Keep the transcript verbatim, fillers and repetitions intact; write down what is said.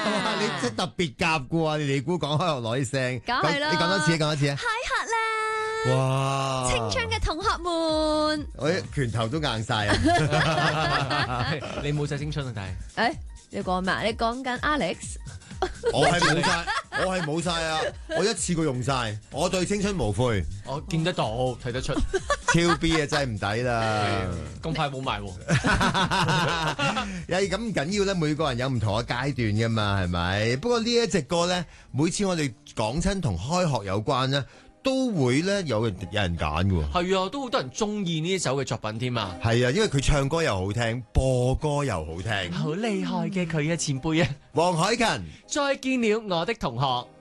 你真係特別夾嘅喎，你哋估講開學攞啲聲， 梗係啦你講多次，講多次啊！ 開學啦！ 哇！ 青春嘅同學們， 我啲拳頭都硬晒啊！ 你冇晒青春啊，但係誒，你講咩啊？你講緊 Alex？ 我係冇晒，我係冇晒啊！我一次過用晒，我對青春無悔， 我見得到睇得出， 超 B 啊，真係唔抵啦！ 咁快冇埋喎。 又係咁唔緊要咧，每個人有唔同嘅階段噶嘛，係咪？不過呢一隻歌咧，每次我哋講親同開學有關咧，都會咧有人有人揀嘅。 係啊，都好多人中意呢一首嘅作品添啊。 係啊，因為佢唱歌又好聽，播歌又好聽， 好厲害嘅佢啊，前輩啊！ 黃凱芹。 再見了我的同學。